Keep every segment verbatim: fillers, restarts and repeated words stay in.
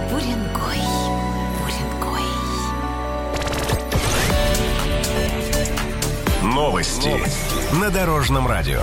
Буренгой. Буренгой. Новости, Новости на Дорожном радио.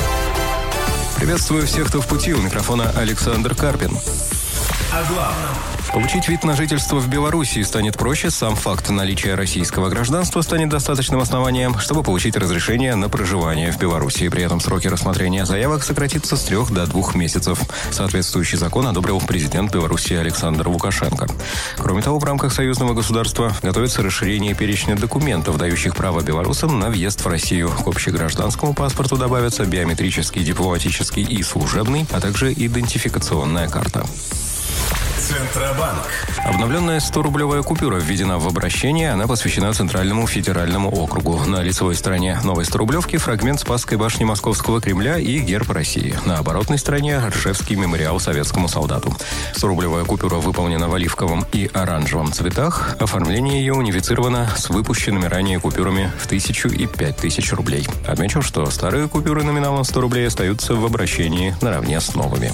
Приветствую всех, кто в пути. У микрофона Александр Карпин. О главном. Получить вид на жительство в Белоруссии станет проще. Сам факт наличия российского гражданства станет достаточным основанием, чтобы получить разрешение на проживание в Белоруссии. При этом сроки рассмотрения заявок сократятся с трех до двух месяцев. Соответствующий закон одобрил президент Белоруссии Александр Лукашенко. Кроме того, в рамках союзного государства готовится расширение перечня документов, дающих право белорусам на въезд в Россию. К общегражданскому паспорту добавятся биометрический, дипломатический и служебный, а также идентификационная карта. Центробанк. Обновленная сто-рублевая купюра введена в обращение. Она посвящена Центральному федеральному округу. На лицевой стороне новой сто-рублевки фрагмент Спасской башни Московского Кремля и герб России. На оборотной стороне Ржевский мемориал советскому солдату. сто-рублевая купюра выполнена в оливковом и оранжевом цветах. Оформление ее унифицировано с выпущенными ранее купюрами в тысячу и пять тысяч рублей. Отмечу, что старые купюры номиналом сто рублей остаются в обращении наравне с новыми.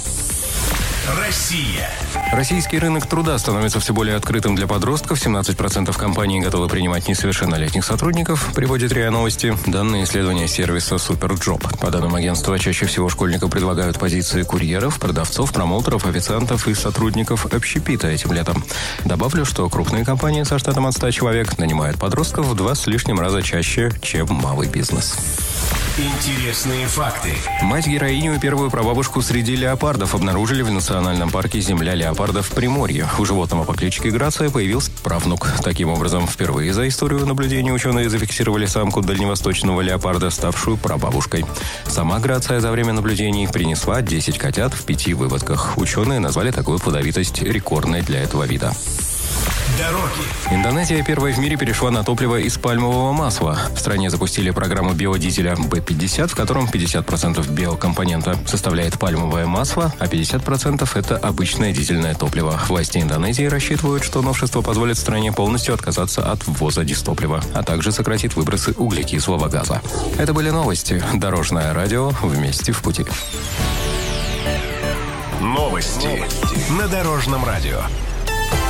Россия. Российский рынок труда становится все более открытым для подростков. семнадцать процентов компаний готовы принимать несовершеннолетних сотрудников, приводит РИА Новости. Данные исследования сервиса Суперджоп. По данным агентства, чаще всего школьникам предлагают позиции курьеров, продавцов, промоутеров, официантов и сотрудников общепита этим летом. Добавлю, что крупные компании со штатом от ста человек нанимают подростков в два с лишним раза чаще, чем малый бизнес. Интересные факты. Мать-героиню и первую прабабушку среди леопардов обнаружили в национальном парке «Земля леопардов» в Приморье. У животного по кличке Грация появился правнук. Таким образом, впервые за историю наблюдений ученые зафиксировали самку дальневосточного леопарда, ставшую прабабушкой. Сама Грация за время наблюдений принесла десять котят в пяти выводках. Ученые назвали такую плодовитость рекордной для этого вида. Дороги. Индонезия первой в мире перешла на топливо из пальмового масла. В стране запустили программу биодизеля бэ пятьдесят, в котором пятьдесят процентов биокомпонента составляет пальмовое масло, а пятьдесят процентов это обычное дизельное топливо. Власти Индонезии рассчитывают, что новшество позволит стране полностью отказаться от ввоза дистоплива, а также сократит выбросы углекислого газа. Это были новости. Дорожное радио. Вместе в пути. Новости, Новости. на Дорожном радио.